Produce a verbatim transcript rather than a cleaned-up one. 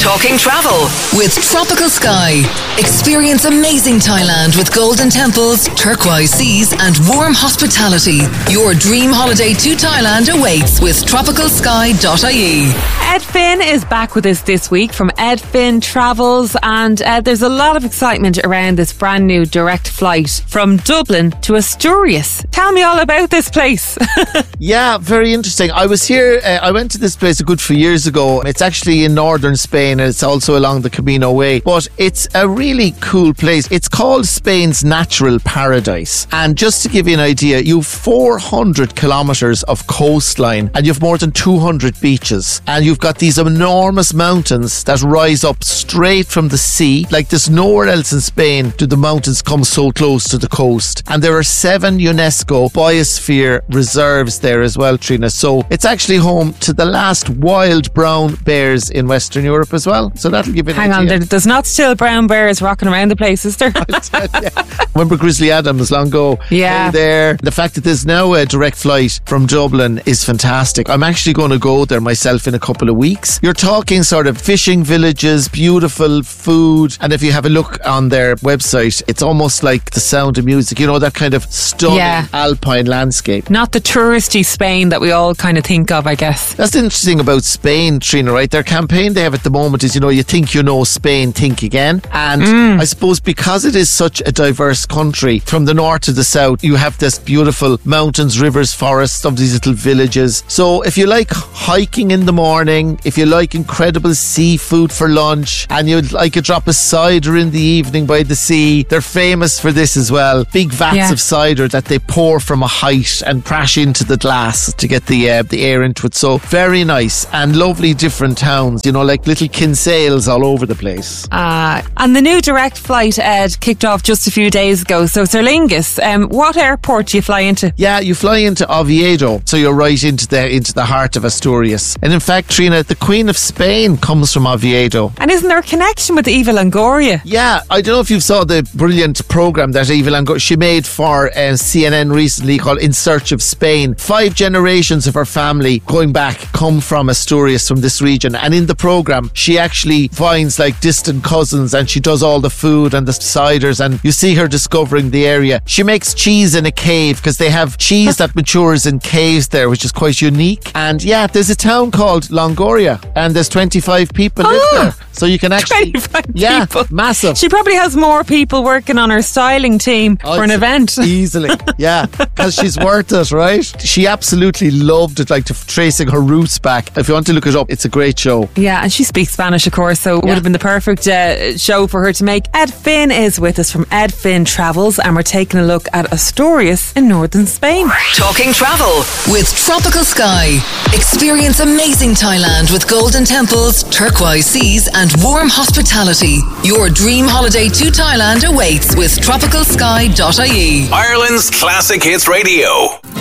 Talking travel with Tropical Sky. Experience amazing Thailand with golden temples, turquoise seas and warm hospitality. Your dream holiday to Thailand awaits with tropical sky dot I E. Ed Finn is back with us this week from Ed Finn Travels, and uh, there's a lot of excitement around this brand new direct flight from Dublin to Asturias. Tell me all about this place. Yeah, very interesting. I was here, uh, I went to this place a good few years ago. It's actually in northern Spain and it's also along the Camino Way, but it's a really cool place. It's called Spain's Natural Paradise. And just to give you an idea, you've four hundred kilometres of coastline and you've more than two hundred beaches. And you've got these enormous mountains that rise up straight from the sea. Like there's nowhere else in Spain do the mountains come so close to the coast. And there are seven UNESCO biosphere reserves there as well, Trina. So it's actually home to the last wild brown bears in Western Europe as well. So that'll give you an Hang idea. on, there, there's not still brown bears rocking around the place, is there? Remember Grizzly Adams long ago? Yeah. Hey there. The fact that there's now a direct flight from Dublin is fantastic. I'm actually going to go there myself in a couple of weeks. You're talking sort of fishing villages, beautiful food, and if you have a look on their website, it's almost like The Sound of Music, you know, that kind of stunning Yeah. alpine landscape. Not the touristy Spain that we all kind of think of, I guess. That's the interesting about Spain, Trina, right? Their campaign they have at the moment is, you know, you think you know Spain, think again. And Mm. I suppose because it is such a diverse country, from the north to the south, you have this beautiful mountains, rivers, forests, some of these little villages. So if you like hiking in the morning, if you like incredible seafood for lunch, and you'd like a drop of cider in the evening by the sea, they're famous for this as well. Big vats Yeah. of cider that they pour from a height and crash into the glass to get the uh, the air into it. So very nice and lovely different towns, you know, like little Kinsales all over the place. Uh, and the new direct flight, Ed, kicked off just a few days ago. So Sir Lingus, um, what airport do you fly into? Yeah, you fly into Oviedo, so you're right into the into the heart of Asturias. And in fact, Trina, the Queen of Spain comes from Oviedo. And isn't there a connection with Eva Longoria? Yeah, I don't know if you saw the brilliant programme that Eva Longoria she made for uh, C N N recently called In Search of Spain. Five generations of her family going back come from Asturias, from this region. And in the programme, she actually finds like distant cousins and she does all the food and the ciders, and you see her discovering the area. She makes cheese in a cave because they have cheese that matures in caves there, which is quite unique. And yeah, there's a town called Longoria and there's twenty-five people live Ah, there. So you can actually... twenty-five yeah, people. massive. She probably has more people working on her styling team Oh, for an it's event. Easily, yeah, because she's worth it, right? She absolutely loved it, like to, tracing her roots back. If you want to look it up, it's a great show. Yeah, and she speaks Spanish, of course, so it would Yeah. have been the perfect uh, show for her to make. Ed Finn is with us from Ed Finn Travels, and we're taking a look at Asturias in northern Spain. Talking travel with Tropical Sky. Experience amazing Thailand with golden temples, turquoise seas and warm hospitality. Your dream holiday to Thailand awaits with tropical sky dot I E. Ireland's Classic Hits Radio.